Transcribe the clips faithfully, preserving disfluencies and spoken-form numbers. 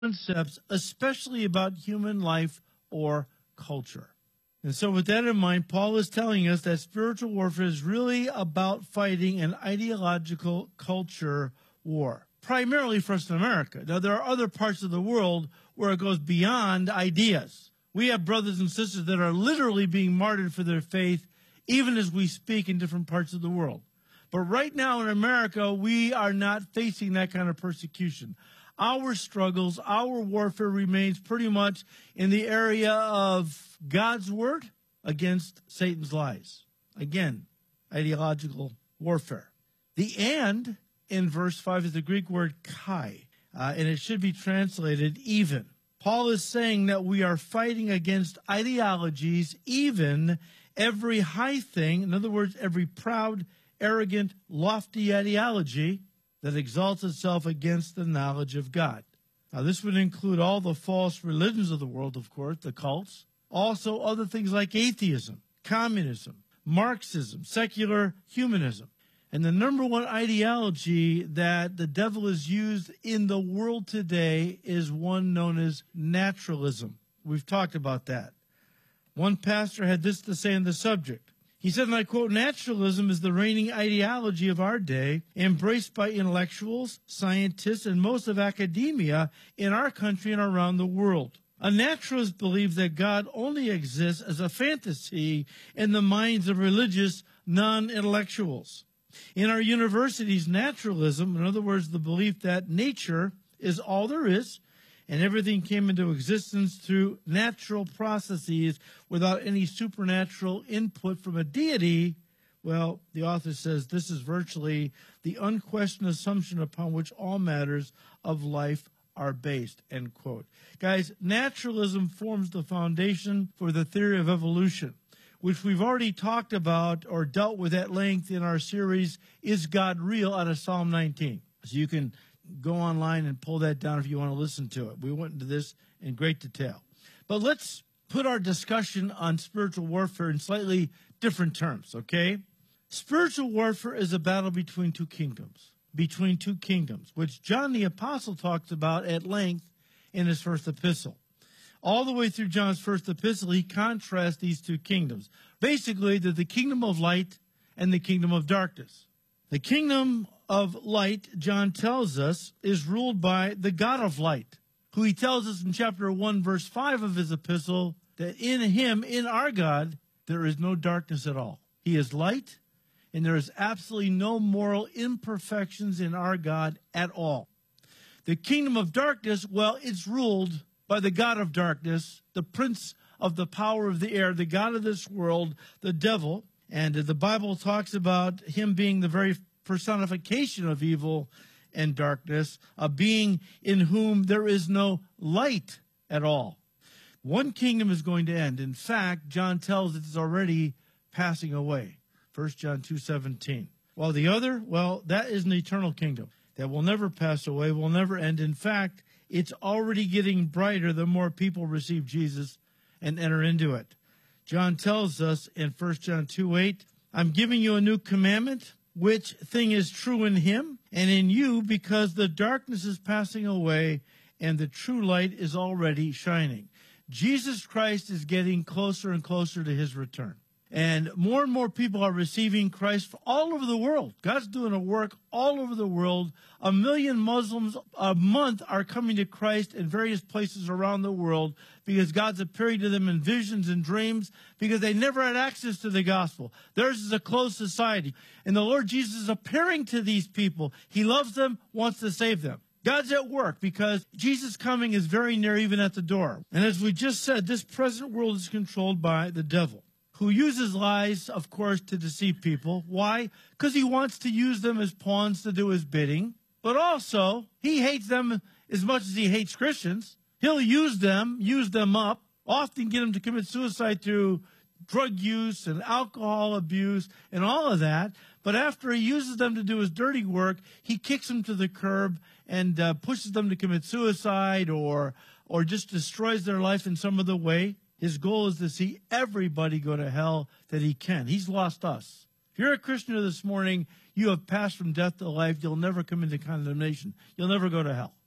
concepts, especially about human life or culture. And so with that in mind, Paul is telling us that spiritual warfare is really about fighting an ideological culture war, primarily for us in America. Now, there are other parts of the world where it goes beyond ideas. We have brothers and sisters that are literally being martyred for their faith, even as we speak in different parts of the world. But right now in America, we are not facing that kind of persecution. Our struggles, our warfare remains pretty much in the area of God's word against Satan's lies. Again, ideological warfare. The and in verse five is the Greek word kai, uh, and it should be translated even. Paul is saying that we are fighting against ideologies, even every high thing, in other words, every proud, arrogant, lofty ideology that exalts itself against the knowledge of God. Now, this would include all the false religions of the world, of course, the cults, also other things like atheism, communism, Marxism, secular humanism. And the number one ideology that the devil has used in the world today is one known as naturalism. We've talked about that. One pastor had this to say on the subject. He said, and I quote, naturalism is the reigning ideology of our day, embraced by intellectuals, scientists, and most of academia in our country and around the world. A naturalist believes that God only exists as a fantasy in the minds of religious non-intellectuals. In our universities, naturalism, in other words, the belief that nature is all there is, and everything came into existence through natural processes without any supernatural input from a deity, well, the author says this is virtually the unquestioned assumption upon which all matters of life are based, end quote. Guys, naturalism forms the foundation for the theory of evolution, which we've already talked about or dealt with at length in our series, Is God Real?, out of Psalm nineteen. So you can go online and pull that down if you want to listen to it. We went into this in great detail. But let's put our discussion on spiritual warfare in slightly different terms, okay? Spiritual warfare is a battle between two kingdoms, between two kingdoms, which John the Apostle talks about at length in his first epistle. All the way through John's first epistle, he contrasts these two kingdoms. Basically, they're the kingdom of light and the kingdom of darkness. The kingdom of light, John tells us, is ruled by the God of light, who he tells us in chapter one, verse five of his epistle, that in him, in our God, there is no darkness at all. He is light, and there is absolutely no moral imperfections in our God at all. The kingdom of darkness, well, it's ruled by the God of darkness, the prince of the power of the air, the God of this world, the devil. And the Bible talks about him being the very personification of evil and darkness, a being in whom there is no light at all. One kingdom is going to end. In fact, John tells it is already passing away. First John two seventeen. While the other, well, that is an eternal kingdom that will never pass away, will never end. In fact, it's already getting brighter the more people receive Jesus and enter into it. John tells us in First John two eight, I'm giving you a new commandment, which thing is true in him and in you, because the darkness is passing away and the true light is already shining. Jesus Christ is getting closer and closer to his return. And more and more people are receiving Christ all over the world. God's doing a work all over the world. A million Muslims a month are coming to Christ in various places around the world because God's appearing to them in visions and dreams because they never had access to the gospel. Theirs is a closed society. And the Lord Jesus is appearing to these people. He loves them, wants to save them. God's at work because Jesus' coming is very near, even at the door. And as we just said, this present world is controlled by the devil, who uses lies, of course, to deceive people. Why? Because he wants to use them as pawns to do his bidding. But also, he hates them as much as he hates Christians. He'll use them, use them up, often get them to commit suicide through drug use and alcohol abuse and all of that. But after he uses them to do his dirty work, he kicks them to the curb and uh, pushes them to commit suicide or, or just destroys their life in some other way. His goal is to see everybody go to hell that he can. He's lost us. If you're a Christian this morning, you have passed from death to life. You'll never come into condemnation. You'll never go to hell.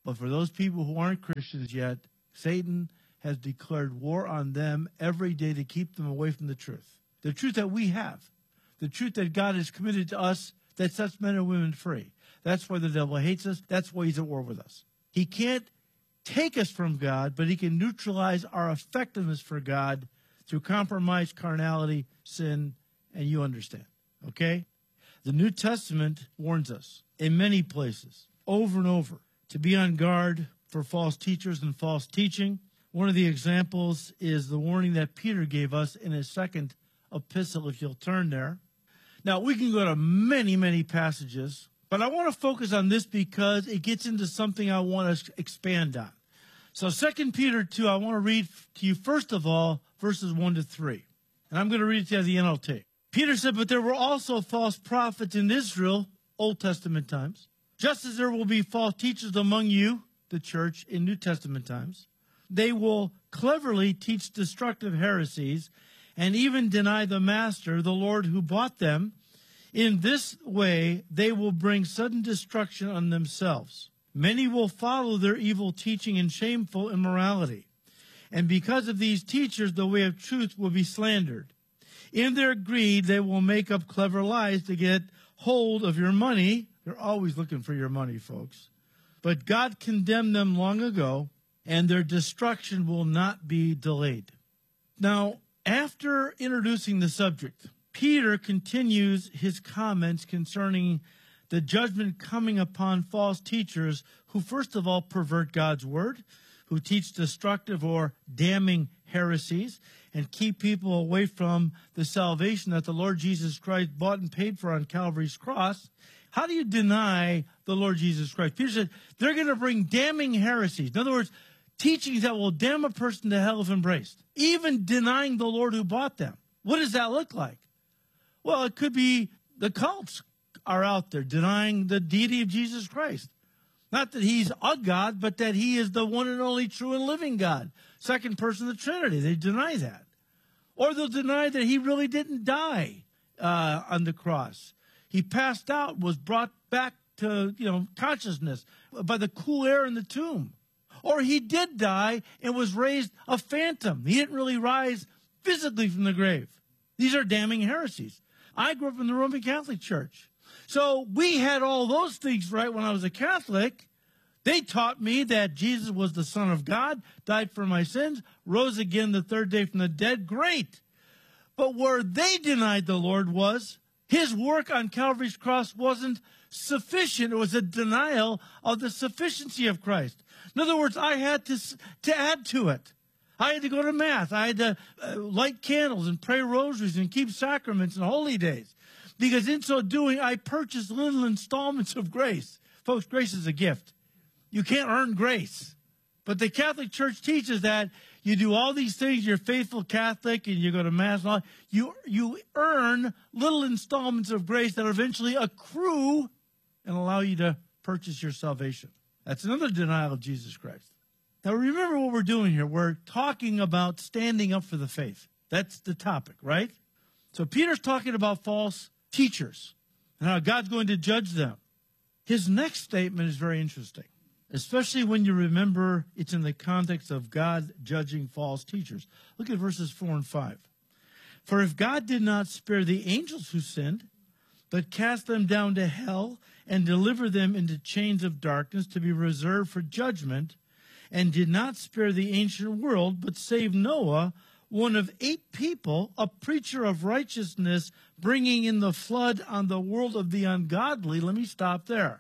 But for those people who aren't Christians yet, Satan has declared war on them every day to keep them away from the truth. The truth that we have. The truth that God has committed to us that sets men and women free. That's why the devil hates us. That's why he's at war with us. He can't take us from God, but he can neutralize our effectiveness for God through compromise, carnality, sin, and you understand. Okay? The New Testament warns us in many places, over and over, to be on guard for false teachers and false teaching. One of the examples is the warning that Peter gave us in his second epistle, if you'll turn there. Now, we can go to many, many passages, but I want to focus on this because it gets into something I want to expand on. So Second Peter two, I want to read to you, first of all, verses one to three. And I'm going to read it to you as the N L T. Peter said, but there were also false prophets in Israel, Old Testament times, just as there will be false teachers among you, the church, in New Testament times. They will cleverly teach destructive heresies and even deny the master, the Lord who bought them. In this way, they will bring sudden destruction on themselves. Many will follow their evil teaching and shameful immorality. And because of these teachers, the way of truth will be slandered. In their greed, they will make up clever lies to get hold of your money. They're always looking for your money, folks. But God condemned them long ago, and their destruction will not be delayed. Now, after introducing the subject, Peter continues his comments concerning the judgment coming upon false teachers who, first of all, pervert God's word, who teach destructive or damning heresies, and keep people away from the salvation that the Lord Jesus Christ bought and paid for on Calvary's cross. How do you deny the Lord Jesus Christ? Peter said they're going to bring damning heresies. In other words, teachings that will damn a person to hell if embraced, even denying the Lord who bought them. What does that look like? Well, it could be the cults are out there denying the deity of Jesus Christ. Not that he's a God, but that he is the one and only true and living God. Second person of the Trinity. They deny that. Or they'll deny that he really didn't die uh, on the cross. He passed out, was brought back to, you know, consciousness by the cool air in the tomb. Or he did die and was raised a phantom. He didn't really rise physically from the grave. These are damning heresies. I grew up in the Roman Catholic Church. So we had all those things right when I was a Catholic. They taught me that Jesus was the Son of God, died for my sins, rose again the third day from the dead. Great. But where they denied the Lord was his work on Calvary's cross wasn't sufficient. It was a denial of the sufficiency of Christ. In other words, I had to, to add to it. I had to go to Mass. I had to uh, light candles and pray rosaries and keep sacraments and holy days. Because in so doing, I purchased little installments of grace. Folks, grace is a gift. You can't earn grace. But the Catholic Church teaches that you do all these things, you're faithful Catholic, and you go to Mass and all. You, you earn little installments of grace that eventually accrue and allow you to purchase your salvation. That's another denial of Jesus Christ. Now, remember what we're doing here. We're talking about standing up for the faith. That's the topic, right? So Peter's talking about false teachers and how God's going to judge them. His next statement is very interesting, especially when you remember it's in the context of God judging false teachers. Look at verses four and five. For if God did not spare the angels who sinned, but cast them down to hell and deliver them into chains of darkness to be reserved for judgment, and did not spare the ancient world, but saved Noah, one of eight people, a preacher of righteousness, bringing in the flood on the world of the ungodly. Let me stop there.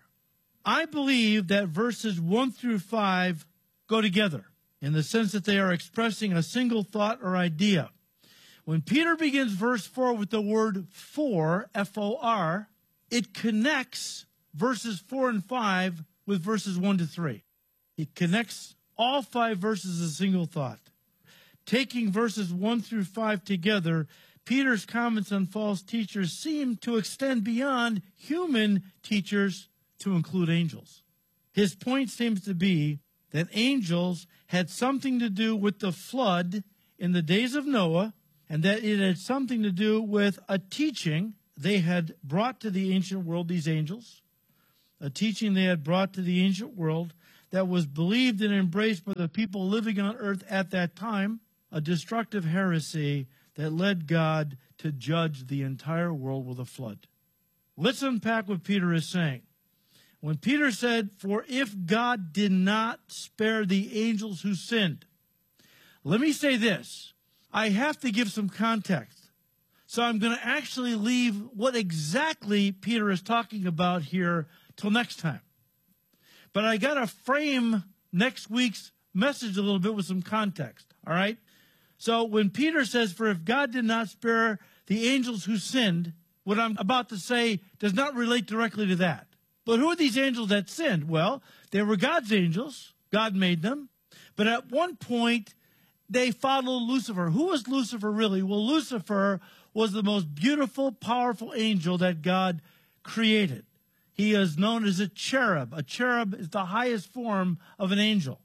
I believe that verses one through five go together in the sense that they are expressing a single thought or idea. When Peter begins verse four with the word for, F O R, it connects verses four and five with verses one to three. It connects all five verses as a single thought. Taking verses one through five together, Peter's comments on false teachers seem to extend beyond human teachers to include angels. His point seems to be that angels had something to do with the flood in the days of Noah, and that it had something to do with a teaching they had brought to the ancient world, these angels, a teaching they had brought to the ancient world that was believed and embraced by the people living on earth at that time, a destructive heresy that led God to judge the entire world with a flood. Let's unpack what Peter is saying. When Peter said, "For if God did not spare the angels who sinned," let me say this. I have to give some context. So I'm going to actually leave what exactly Peter is talking about here till next time. But I got to frame next week's message a little bit with some context, all right? So when Peter says, "For if God did not spare the angels who sinned," what I'm about to say does not relate directly to that. But who are these angels that sinned? Well, they were God's angels. God made them. But at one point, they followed Lucifer. Who was Lucifer really? Well, Lucifer was the most beautiful, powerful angel that God created. He is known as a cherub. A cherub is the highest form of an angel.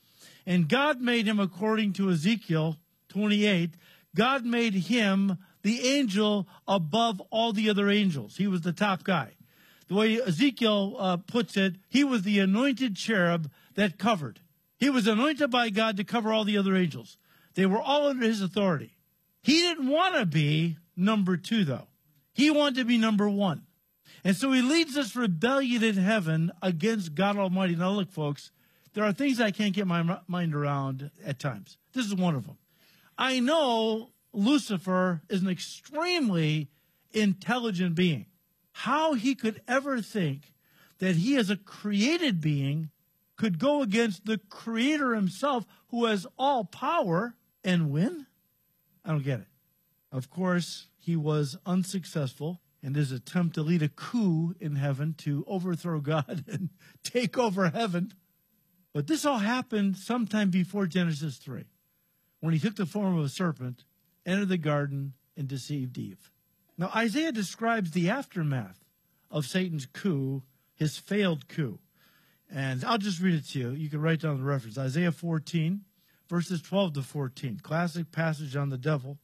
And God made him, according to Ezekiel twenty-eight, God made him the angel above all the other angels. He was the top guy. The way Ezekiel uh, puts it, he was the anointed cherub that covered. He was anointed by God to cover all the other angels. They were all under his authority. He didn't want to be number two, though. He wanted to be number one. And so he leads this rebellion in heaven against God Almighty. Now, look, folks, there are things I can't get my mind around at times. This is one of them. I know Lucifer is an extremely intelligent being. How he could ever think that he, as a created being, could go against the Creator himself, who has all power, and win? I don't get it. Of course, he was unsuccessful in his attempt to lead a coup in heaven to overthrow God and take over heaven. But this all happened sometime before Genesis three, when he took the form of a serpent, entered the garden, and deceived Eve. Now, Isaiah describes the aftermath of Satan's coup, his failed coup. And I'll just read it to you. You can write down the reference. Isaiah fourteen, verses twelve to fourteen. Classic passage on the devil,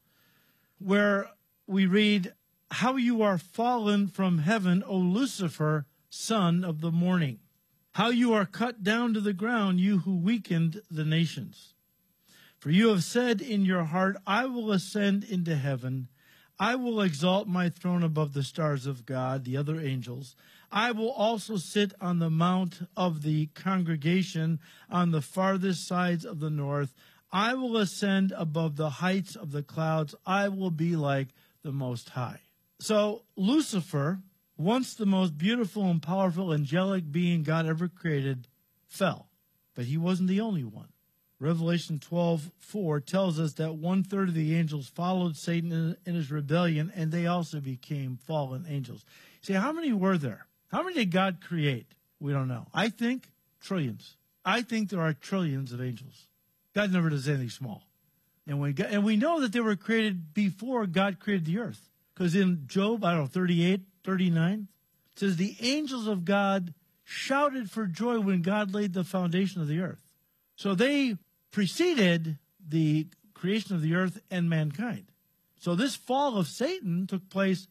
where we read, "How you are fallen from heaven, O Lucifer, son of the morning. How you are cut down to the ground, you who weakened the nations. For you have said in your heart, I will ascend into heaven. I will exalt my throne above the stars of God, the other angels. I will also sit on the mount of the congregation on the farthest sides of the north. I will ascend above the heights of the clouds. I will be like the Most High." So Lucifer, once the most beautiful and powerful angelic being God ever created, fell. But he wasn't the only one. Revelation twelve four tells us that one-third of the angels followed Satan in his rebellion, and they also became fallen angels. See, how many were there? How many did God create? We don't know. I think trillions. I think there are trillions of angels. God never does anything small. And, when God, and we know that they were created before God created the earth. Because in Job, I don't know, thirty-eight, thirty-nine, it says, "The angels of God shouted for joy when God laid the foundation of the earth." So they preceded the creation of the earth and mankind. So this fall of Satan took place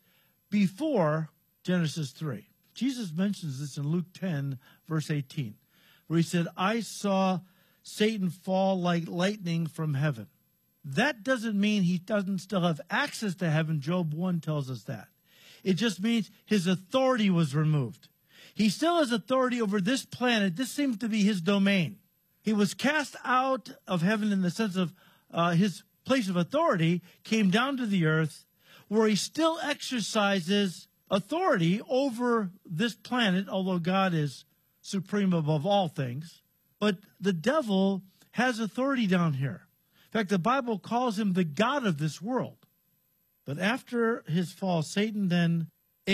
before Genesis three. Jesus mentions this in Luke ten, verse eighteen, where he said, "I saw Satan fall like lightning from heaven." That doesn't mean he doesn't still have access to heaven. Job one tells us that. It just means his authority was removed. He still has authority over this planet. This seems to be his domain. He was cast out of heaven in the sense of uh, his place of authority came down to the earth, where he still exercises authority over this planet, although God is supreme above all things. But the devil has authority down here. In fact, the Bible calls him the god of this world. But after his fall, Satan then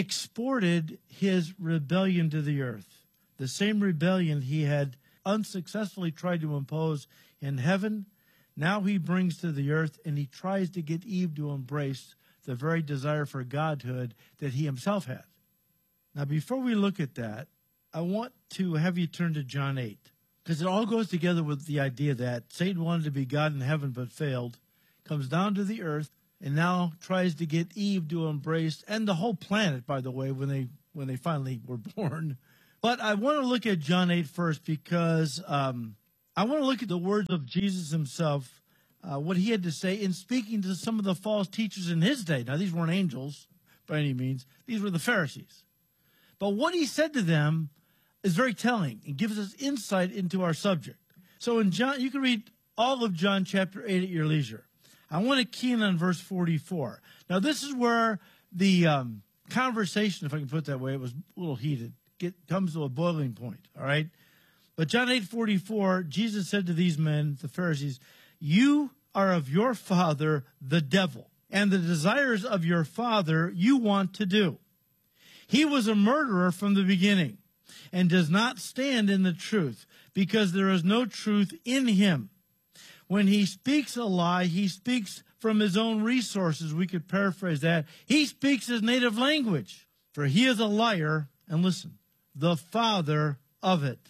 exported his rebellion to the earth, the same rebellion he had unsuccessfully tried to impose in heaven. Now he brings to the earth, and he tries to get Eve to embrace the very desire for godhood that he himself had. Now, before we look at that, I want to have you turn to John eight, because it all goes together with the idea that Satan wanted to be God in heaven but failed, comes down to the earth, and now tries to get Eve to embrace, and the whole planet, by the way, when they when they finally were born. But I want to look at John eight first because um, I want to look at the words of Jesus himself, uh, what he had to say in speaking to some of the false teachers in his day. Now, these weren't angels by any means. These were the Pharisees. But what he said to them is very telling and gives us insight into our subject. So in John, you can read all of John chapter eight at your leisure. I want to key in on verse forty-four. Now, this is where the um, conversation, if I can put it that way, it was a little heated. Get, comes to a boiling point, all right? But John eight forty-four, Jesus said to these men, the Pharisees, "You are of your father, the devil, and the desires of your father you want to do. He was a murderer from the beginning and does not stand in the truth, because there is no truth in him. When he speaks a lie, he speaks from his own resources." We could paraphrase that. He speaks his native language, for he is a liar, and listen, the father of it.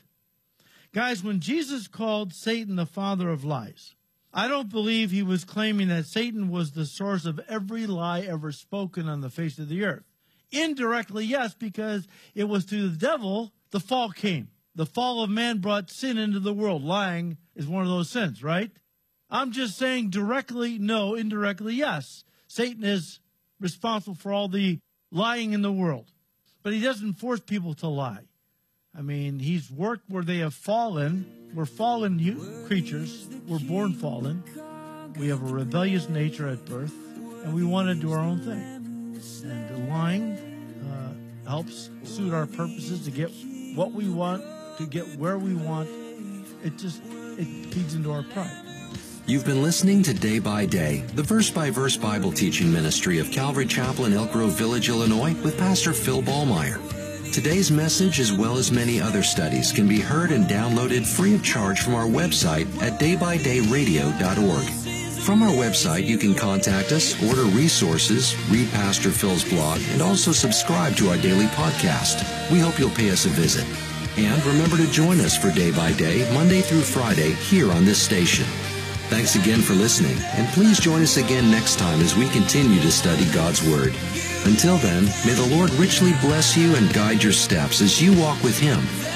Guys, when Jesus called Satan the father of lies, I don't believe he was claiming that Satan was the source of every lie ever spoken on the face of the earth. Indirectly, yes, because it was through the devil the fall came. The fall of man brought sin into the world. Lying is one of those sins, right? I'm just saying directly, no. Indirectly, yes. Satan is responsible for all the lying in the world. But he doesn't force people to lie. I mean, he's worked where they have fallen. We're fallen creatures. We're born fallen. We have a rebellious nature at birth, and we want to do our own thing. And the lying uh, helps suit our purposes to get what we want, to get where we want. It just, it feeds into our pride. You've been listening to Day by Day, the verse-by-verse Bible teaching ministry of Calvary Chapel in Elk Grove Village, Illinois, with Pastor Phil Ballmeyer. Today's message, as well as many other studies, can be heard and downloaded free of charge from our website at day by day radio dot org. From our website, you can contact us, order resources, read Pastor Phil's blog, and also subscribe to our daily podcast. We hope you'll pay us a visit. And remember to join us for Day by Day, Monday through Friday, here on this station. Thanks again for listening, and please join us again next time as we continue to study God's Word. Until then, may the Lord richly bless you and guide your steps as you walk with Him